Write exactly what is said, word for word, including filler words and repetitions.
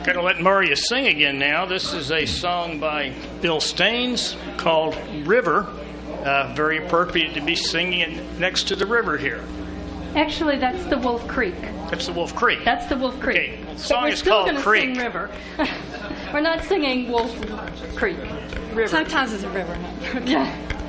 Going to let Maria sing again now. This is a song by Bill Staines called River. Uh, very appropriate to be singing it next to the river here. Actually, that's the Wolf Creek. That's the Wolf Creek. That's the Wolf Creek. Okay, well, the But song we're is still called gonna Creek. Sing river. We're not singing Wolf Creek. River. Sometimes it's a river. Huh? Yeah.